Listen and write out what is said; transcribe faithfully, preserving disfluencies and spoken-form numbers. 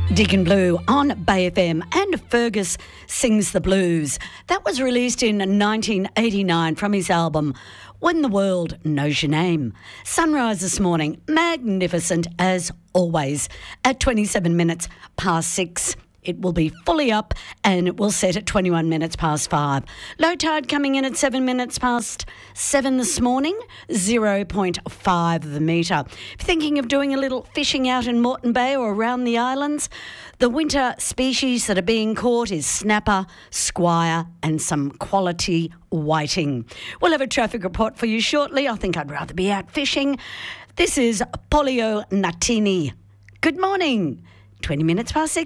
Deacon Blue on Bay F M and Fergus Sings the Blues. That was released in nineteen eighty-nine from his album When the World Knows Your Name. Sunrise this morning, magnificent as always, at twenty-seven minutes past six. It will be fully up and it will set at twenty-one minutes past five. Low tide coming in at seven minutes past seven this morning, zero point five of the metre. If you're thinking of doing a little fishing out in Moreton Bay or around the islands, the winter species that are being caught is snapper, squire and some quality whiting. We'll have a traffic report for you shortly. I think I'd rather be out fishing. This is Polio Natini. Good morning. twenty minutes past six.